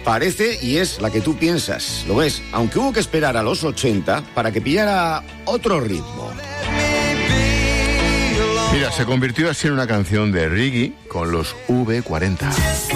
Parece y es la que tú piensas, lo ves, aunque hubo que esperar a los 80 para que pillara otro ritmo. Mira, se convirtió así en una canción de reggae con los V40.